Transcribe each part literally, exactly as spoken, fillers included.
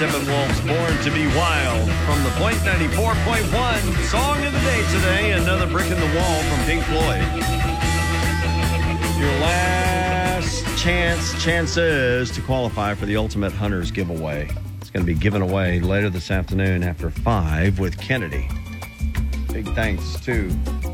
Steppenwolf's Born to be Wild from the Point ninety-four point one. Song of the day today, Another Brick in the Wall from Pink Floyd. Your last chance, chances to qualify for the Ultimate Hunters giveaway. It's going to be given away later this afternoon after five with Kennedy. Big thanks to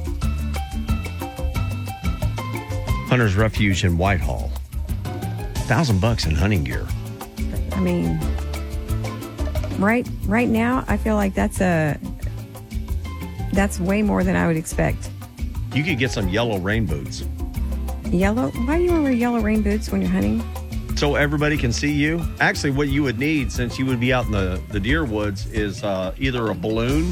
Hunter's Refuge in Whitehall. Thousand bucks in hunting gear. I mean, right right now, I feel like that's a that's way more than I would expect. You could get some yellow rain boots. Yellow? Why do you want to wear yellow rain boots when you're hunting? So everybody can see you. Actually, what you would need, since you would be out in the, the deer woods, is uh, either a balloon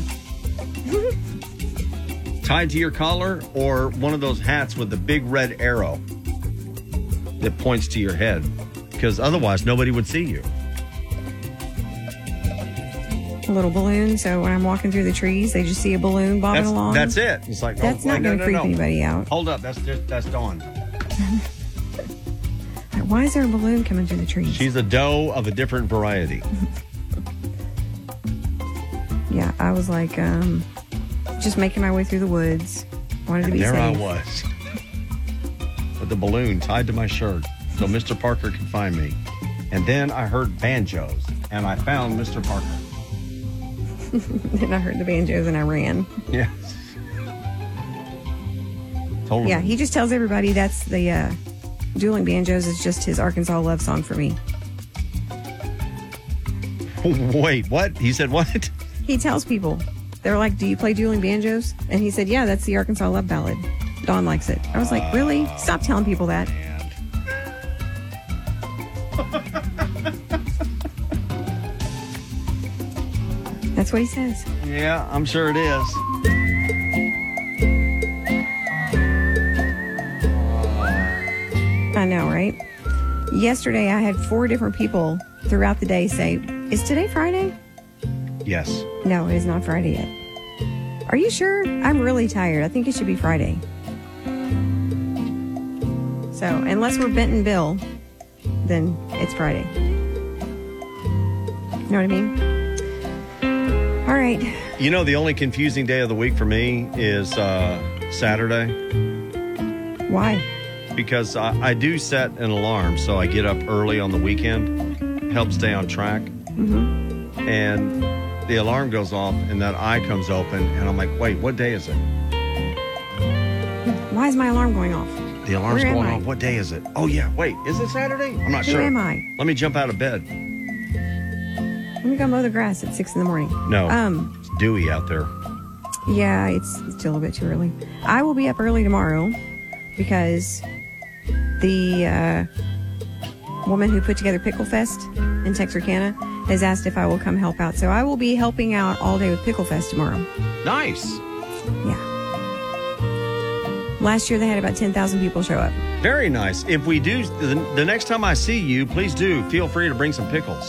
tied to your collar or one of those hats with the big red arrow that points to your head, because otherwise nobody would see you. A little balloon, so when I'm walking through the trees, they just see a balloon bobbing That's, along. that's it. It's like, that's oh, not wait, going no, to no, creep no. anybody out. Hold up, that's just, that's Dawn. Why is there a balloon coming through the trees? She's a doe of a different variety. Yeah, I was like, um, just making my way through the woods. Wanted to be there safe. I was. With the balloon tied to my shirt so Mister Parker could find me. And then I heard banjos, and I found Mister Parker. Then I heard the banjos and I ran. Yes. Told Yeah, him. he just tells everybody that's the uh, Dueling Banjos is just his Arkansas love song for me. Wait, what? He said what? He tells people. They're like, do you play Dueling Banjos? And he said, yeah, that's the Arkansas love ballad. Dawn likes it. I was like, really? Stop telling people that. That's what he says. Yeah, I'm sure it is. I know, right? Yesterday, I had four different people throughout the day say, is today Friday? Yes. No, it is not Friday yet. Are you sure? I'm really tired. I think it should be Friday. So, unless we're Benton Bill, then it's Friday. You know what I mean? All right. You know, the only confusing day of the week for me is uh, Saturday. Why? Because I, I do set an alarm, so I get up early on the weekend. Helps stay on track. Mm-hmm. And the alarm goes off, and that eye comes open, and I'm like, wait, what day is it? Why is my alarm going off? The alarm's Where am going I? off. What day is it? Oh, yeah. Wait, is it Saturday? I'm not Who sure. am I? Let me jump out of bed. Let me go mow the grass at six in the morning. No. Um, It's dewy out there. Yeah, it's still a bit too early. I will be up early tomorrow because the uh, woman who put together Pickle Fest in Texarkana has asked if I will come help out. So I will be helping out all day with Pickle Fest tomorrow. Nice. Yeah. Last year they had about ten thousand people show up. Very nice. If we do, the, the next time I see you, please do feel free to bring some pickles.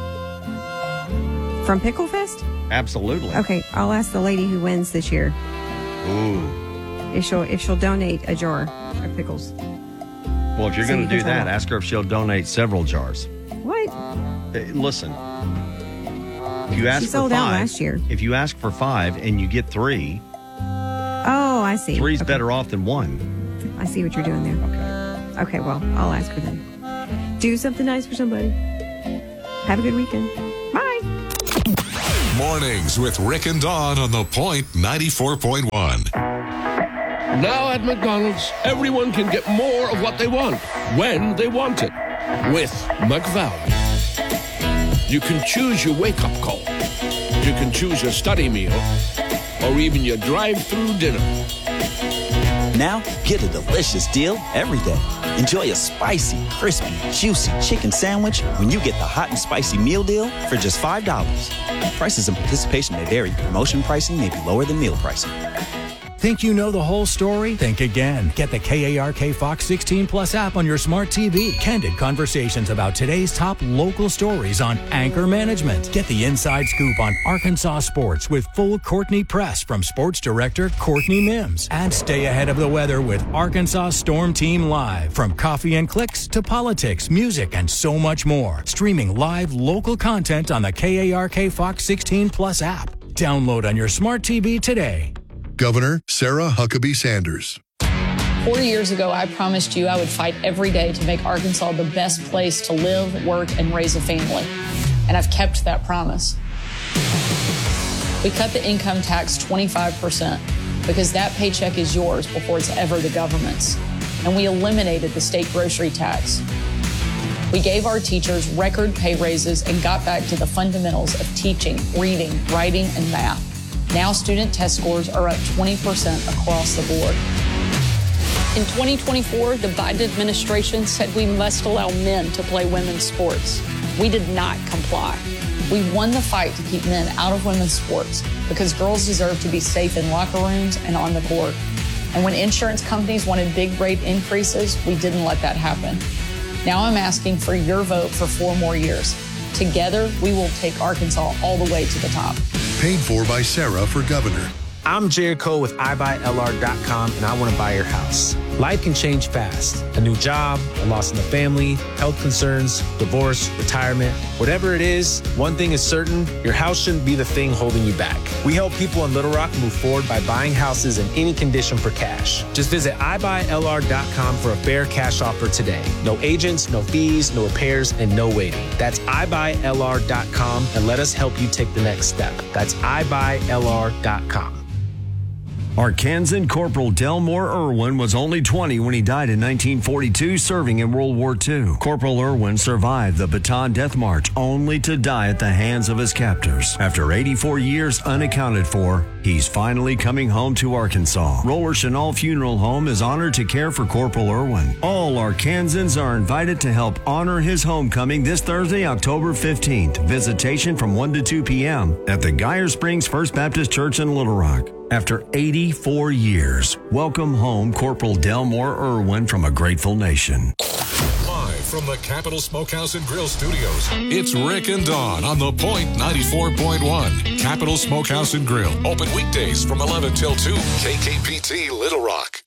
From Pickle Fest? Absolutely. Okay, I'll ask the lady who wins this year Ooh. if she'll if she'll donate a jar of pickles. Well, if you're So going you to can do try that, it. ask her if she'll donate several jars. What? Uh, Listen, if you ask She for sold five, out last year. if you ask for five and you get three, Oh, I see. three's Okay. better off than one. I see what you're doing there. Okay. Okay, well, I'll ask her then. Do something nice for somebody. Have a good weekend. Bye. Mornings with Rick and Dawn on the Point ninety-four point one. Now at McDonald's, everyone can get more of what they want, when they want it, with McValue. You can choose your wake-up call. You can choose your study meal, or even your drive-through dinner. Now, get a delicious deal every day. Enjoy a spicy, crispy, juicy chicken sandwich when you get the hot and spicy meal deal for just five dollars. Prices and participation may vary. Promotion pricing may be lower than meal pricing. Think you know the whole story? Think again. Get the K A R K Fox sixteen Plus app on your smart T V. Candid conversations about today's top local stories on Anchor Management. Get the inside scoop on Arkansas sports with full Courtney press from sports director Courtney Mims. And stay ahead of the weather with Arkansas Storm Team Live. From coffee and clicks to politics, music, and so much more. Streaming live local content on the K A R K Fox sixteen Plus app. Download on your smart T V today. Governor Sarah Huckabee Sanders. Four years ago, I promised you I would fight every day to make Arkansas the best place to live, work, and raise a family. And I've kept that promise. We cut the income tax twenty-five percent because that paycheck is yours before it's ever the government's. And we eliminated the state grocery tax. We gave our teachers record pay raises and got back to the fundamentals of teaching, reading, writing, and math. Now student test scores are up twenty percent across the board. In twenty twenty-four, the Biden administration said we must allow men to play women's sports. We did not comply. We won the fight to keep men out of women's sports because girls deserve to be safe in locker rooms and on the court. And when insurance companies wanted big rate increases, we didn't let that happen. Now I'm asking for your vote for four more years. Together, we will take Arkansas all the way to the top. Paid for by Sarah for governor. I'm Jared Cole with I buy L R dot com, and I want to buy your house. Life can change fast. A new job, a loss in the family, health concerns, divorce, retirement. Whatever it is, one thing is certain, your house shouldn't be the thing holding you back. We help people in Little Rock move forward by buying houses in any condition for cash. Just visit I buy L R dot com for a fair cash offer today. No agents, no fees, no repairs, and no waiting. That's I buy L R dot com, and let us help you take the next step. That's I buy L R dot com. Arkansan Corporal Delmore Irwin was only twenty when he died in nineteen forty-two, serving in World War Two. Corporal Irwin survived the Bataan Death March, only to die at the hands of his captors. After eighty-four years unaccounted for, he's finally coming home to Arkansas. Roller Chenal Funeral Home is honored to care for Corporal Irwin. All Arkansans are invited to help honor his homecoming this Thursday, October fifteenth. Visitation from one to two p.m. at the Geyer Springs First Baptist Church in Little Rock. After eighty-four years, welcome home Corporal Delmore Irwin from a grateful nation. Live from the Capital Smokehouse and Grill Studios, it's Rick and Dawn on The Point ninety-four point one. Capital Smokehouse and Grill, open weekdays from eleven till two. K K P T Little Rock.